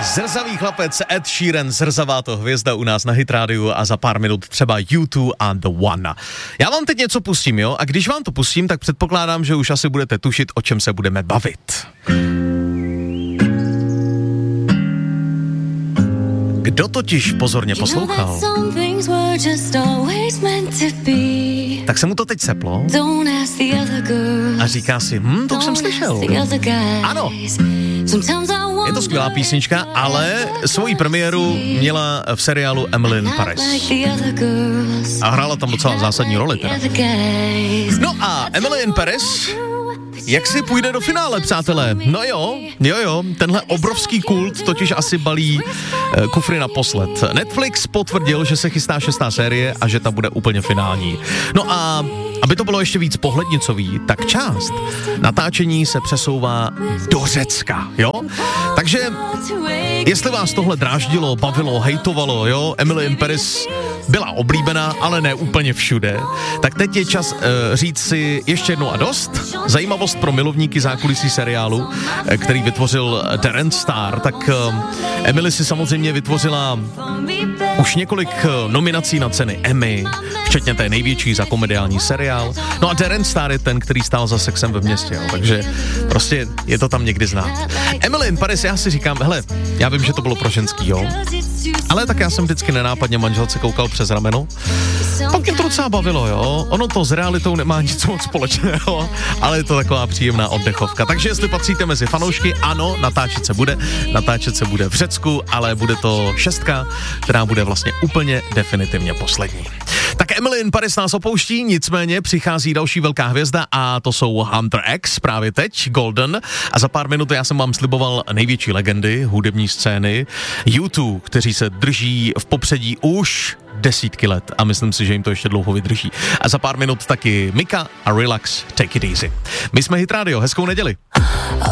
Zrzavý chlapec Ed Sheeran, zrzavá to hvězda u nás na Hit Radio a za pár minut třeba U2 a The One. Já vám teď něco pustím, jo? A když vám to pustím, tak předpokládám, že už asi budete tušit, o čem se budeme bavit. Kdo totiž pozorně poslouchal, tak se mu to teď seplo a říká si, to už jsem slyšel. Ano, je to skvělá písnička, ale svoji premiéru měla v seriálu Emily in Paris. A hrála tam docela zásadní roli teda. No a Emily in Paris, jak si půjde do finále, přátelé? No jo, tenhle obrovský kult totiž asi balí kufry naposled. Netflix potvrdil, že se chystá 6. série a že ta bude úplně finální. No a aby to bylo ještě víc pohlednicový, tak část natáčení se přesouvá do Řecka, jo? Takže jestli vás tohle dráždilo, bavilo, hejtovalo, jo, Emily in Paris byla oblíbená, ale ne úplně všude, tak teď je čas říct si ještě jednou a dost. Zajímavost pro milovníky zákulisí seriálu, který vytvořil Darren Star, tak Emily si samozřejmě vytvořila už několik nominací na ceny Emmy, včetně té největší za komediální seriál. No a Darren Star je ten, který stál za Sexem ve městě, jo, takže prostě je to tam někdy znát. Emily in Paris, já si říkám, hele, já vím, že to bylo pro ženský, jo, ale tak já jsem vždycky nenápadně manželce koukal přes rameno. Pak mě to docela bavilo, jo. Ono to s realitou nemá nic moc společného, ale je to taková příjemná oddechovka. Takže jestli patříte mezi fanoušky, ano, natáčet se bude v Řecku, ale bude to 6, která bude vlastně úplně definitivně poslední. Tak Emily in Paris nás opouští, nicméně přichází další velká hvězda a to jsou Hunter X právě teď, Golden. A za pár minut já jsem vám sliboval největší legendy hudební scény U2, kteří se drží v popředí už desítky let a myslím si, že jim to ještě dlouho vydrží. A za pár minut taky Mika a Relax, Take It Easy. My jsme Hit Radio, hezkou neděli.